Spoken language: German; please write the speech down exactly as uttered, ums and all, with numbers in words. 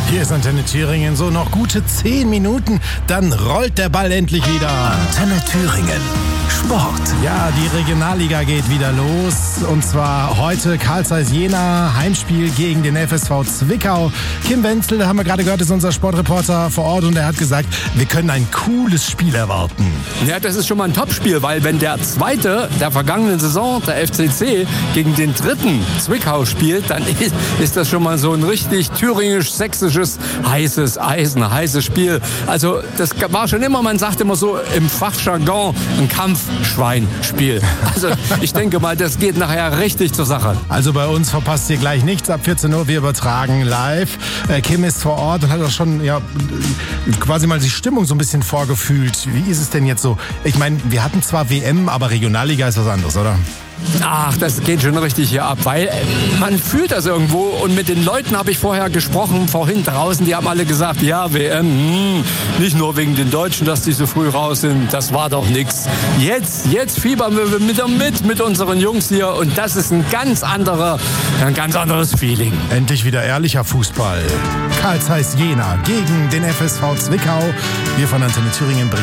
Hier ist Antenne Thüringen, so noch gute zehn Minuten, dann rollt der Ball endlich wieder. Antenne Thüringen, Sport. Ja, die Regionalliga geht wieder los und zwar heute Carl Zeiss Jena, Heimspiel gegen den F S V Zwickau. Kim Wenzel, haben wir gerade gehört, ist unser Sportreporter vor Ort und er hat gesagt, wir können ein cooles Spiel erwarten. Ja, das ist schon mal ein Topspiel, weil wenn der Zweite der vergangenen Saison, der F C C, gegen den Dritten Zwickau spielt, dann ist das schon mal so ein richtig thüringisch-sächsisches heißes Eisen, heißes Spiel. Also das war schon immer, man sagt immer so im Fachjargon, ein Kampfschweinspiel. Also ich denke mal, das geht nachher richtig zur Sache. Also bei uns verpasst ihr gleich nichts. Ab vierzehn Uhr, wir übertragen live. Äh, Kim ist vor Ort und hat auch schon ja, quasi mal die Stimmung so ein bisschen vorgefühlt. Wie ist es denn jetzt so? Ich meine, wir hatten zwar W M, aber Regionalliga ist was anderes, oder? Ach, das geht schon richtig hier ab, weil äh, man fühlt das irgendwo und mit den Leuten habe ich vorher gesprochen, vorhin draußen, die haben alle gesagt, ja, W M, hm, nicht nur wegen den Deutschen, dass die so früh raus sind, das war doch nix. Jetzt, jetzt fiebern wir mit, mit, mit unseren Jungs hier und das ist ein ganz anderer, ein ganz anderes Feeling. Endlich wieder ehrlicher Fußball. Carl Zeiss Jena gegen den F S V Zwickau. Wir von Antenne Thüringen berichten